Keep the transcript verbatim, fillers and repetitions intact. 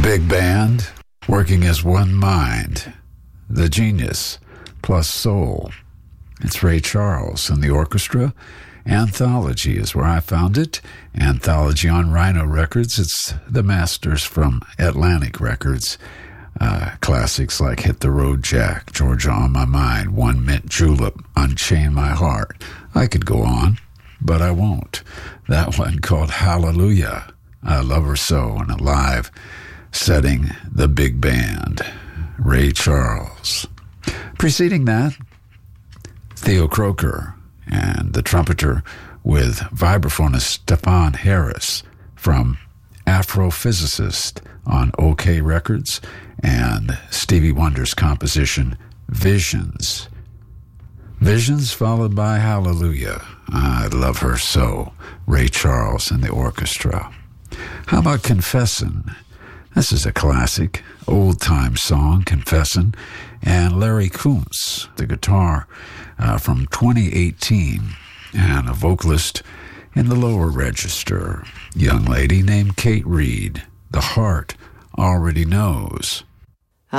big band working as one mind. The genius plus soul. It's Ray Charles and the orchestra. Anthology is where I found it. Anthology on Rhino Records. It's the masters from Atlantic Records. Uh, classics like Hit the Road Jack, Georgia on My Mind, One Mint Julep, Unchain My Heart. I could go on, but I won't. That one called Hallelujah. I Love Her So, in a live setting, the big band, Ray Charles. Preceding that, Theo Croker and the trumpeter with vibraphonist Stefan Harris from Afrophysicist on OK Records, and Stevie Wonder's composition Visions. Visions followed by Hallelujah. I Love Her So, Ray Charles and the orchestra. How about Confessin'? This is a classic, old-time song, Confessin', and Larry Kuntz, the guitar uh, from twenty eighteen, and a vocalist in the lower register, young lady named Kate Reed. The Heart Already Knows.